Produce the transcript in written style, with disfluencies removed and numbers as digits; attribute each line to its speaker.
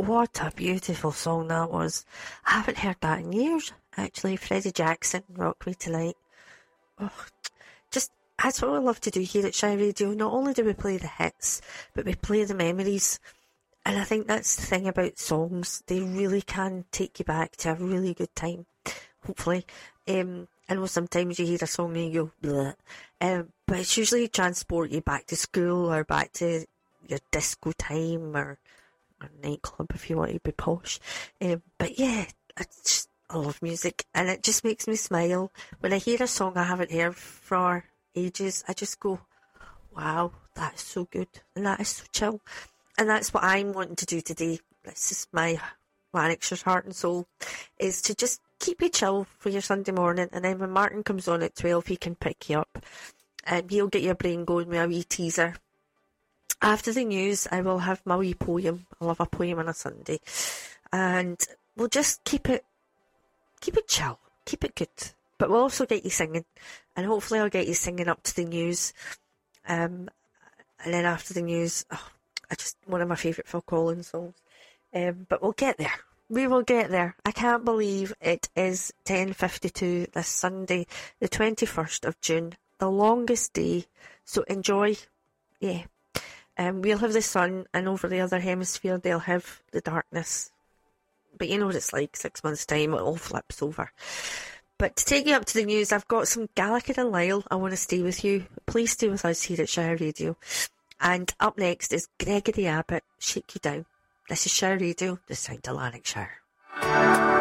Speaker 1: what a beautiful song that was. I haven't heard that in years, actually. Freddie Jackson, Rock Me Tonight. Oh, just, that's what we love to do here at Shy Radio. Not only do we play the hits, but we play the memories. And I think that's the thing about songs. They really can take you back to a really good time, hopefully. I know sometimes you hear a song and you go, bleh. But it's usually transport you back to school or back to your disco time or nightclub if you want to be posh. But yeah, I love music and it just makes me smile. When I hear a song I haven't heard for ages, I just go, wow, that is so good and that is so chill. And that's what I'm wanting to do today. This is my Lanarkshire's heart and soul, is to just keep you chill for your Sunday morning, and then when Martin comes on at 12 he can pick you up and he'll get your brain going with a wee teaser. After the news I will have my wee poem. I love a poem on a Sunday, and we'll just keep it chill, keep it good, but we'll also get you singing, and hopefully I'll get you singing up to the news, and then after the news, one of my favourite Phil Collins songs. But we'll get there. We will get there. I can't believe it is 10:52 this Sunday, the 21st of June, the longest day. So enjoy. Yeah. We'll have the sun, and over the other hemisphere they'll have the darkness. But you know what it's like, 6 months' time, it all flips over. But to take you up to the news, I've got some Gallagher and Lyle. I Want to Stay With You. Please stay with us here at Shire Radio. And up next is Gregory Abbott, Shake You Down. This is Shire Radio, the sound of Lanarkshire.